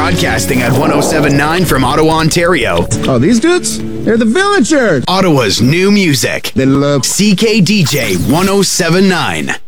Broadcasting at 1079 from Ottawa, Ontario. Oh, these dudes? They're the Villagers. Ottawa's new music. They love CKDJ 1079.